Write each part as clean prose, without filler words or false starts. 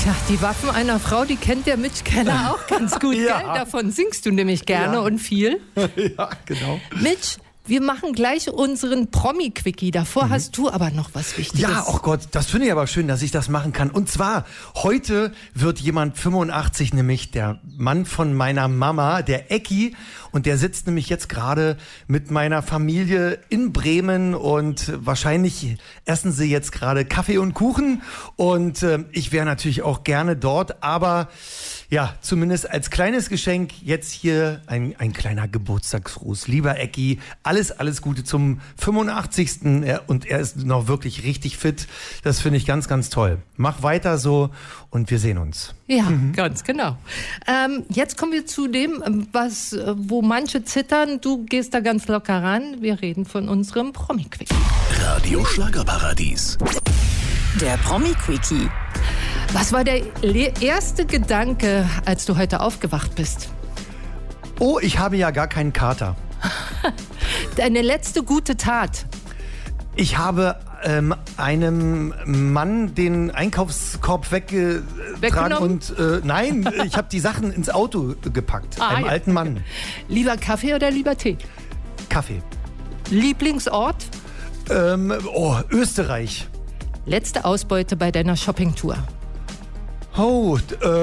Ja, die Waffen einer Frau, die kennt der Mitch Keller auch ganz gut, Ja. gell? Davon singst du nämlich gerne Ja. und viel. Ja, genau. Mitch, wir machen gleich unseren Promi-Quickie. Davor hast du aber noch was Wichtiges. Ja, oh Gott, das finde ich aber schön, dass ich das machen kann. Und zwar, heute wird jemand 85, nämlich der Mann von meiner Mama, der Ecki. Und der sitzt nämlich jetzt gerade mit meiner Familie in Bremen und wahrscheinlich essen sie jetzt gerade Kaffee und Kuchen. Und ich wäre natürlich auch gerne dort, aber ja, zumindest als kleines Geschenk jetzt hier ein kleiner Geburtstagsgruß. Lieber Ecki, alles Gute zum 85. Und er ist noch wirklich richtig fit. Das finde ich ganz, ganz toll. Mach weiter so und wir sehen uns. Ja, ganz genau. Jetzt kommen wir zu dem, wo manche zittern. Du gehst da ganz locker ran. Wir reden von unserem Promi-Quickie. Radio Schlagerparadies. Der Promi-Quickie. Was war der erste Gedanke, als du heute aufgewacht bist? Oh, ich habe ja gar keinen Kater. Deine letzte gute Tat. Ich habe einem Mann den Einkaufskorb weggetragen Weggenommen? und nein, ich habe die Sachen ins Auto gepackt. Einem ja. alten Mann. Lieber Kaffee oder lieber Tee? Kaffee. Lieblingsort? Österreich. Letzte Ausbeute bei deiner Shoppingtour. Oh,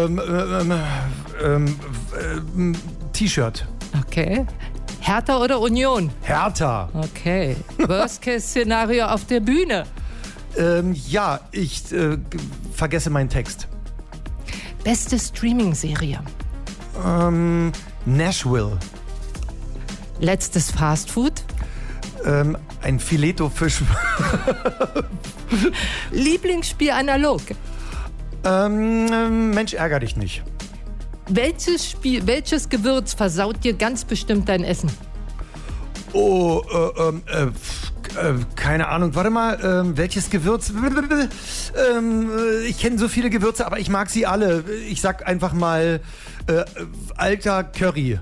T-Shirt. Okay. Hertha oder Union? Hertha. Okay. Worst-Case-Szenario auf der Bühne. Ja, ich vergesse meinen Text. Beste Streaming-Serie. Nashville. Letztes Fastfood. Ein Filetto-Fisch. Lieblingsspiel analog. Mensch, ärger dich nicht. Welches Gewürz versaut dir ganz bestimmt dein Essen? Oh, keine Ahnung. Warte mal, welches Gewürz? Ich kenne so viele Gewürze, aber ich mag sie alle. Ich sag einfach mal alter Curry.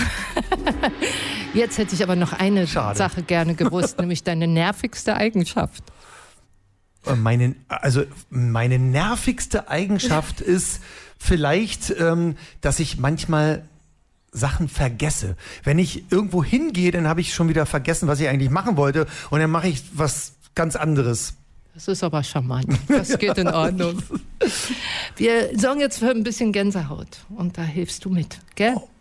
Jetzt hätte ich aber noch eine Sache gerne gewusst, nämlich deine nervigste Eigenschaft. Meine nervigste Eigenschaft ist vielleicht, dass ich manchmal Sachen vergesse. Wenn ich irgendwo hingehe, dann habe ich schon wieder vergessen, was ich eigentlich machen wollte und dann mache ich was ganz anderes. Das ist aber charmant. Das geht in Ordnung. Wir sorgen jetzt für ein bisschen Gänsehaut und da hilfst du mit, gell?